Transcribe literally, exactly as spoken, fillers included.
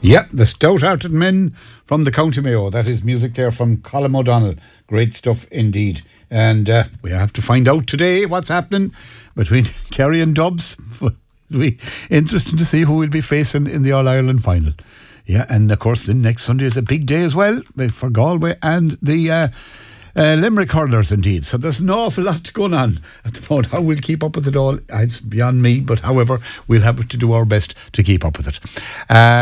Yeah, the stout-hearted men from the County Mayo. That is music there from Colm O'Donnell. Great stuff indeed. And uh, we have to find out today what's happening between Kerry and Dubs. It'll be interesting to see who we'll be facing in the All-Ireland final. Yeah, and of course, then next Sunday is a big day as well for Galway and the uh, uh, Limerick hurlers indeed. So there's an awful lot going on at the moment. How we'll keep up with it all, it's beyond me. But however, we'll have to do our best to keep up with it. Uh,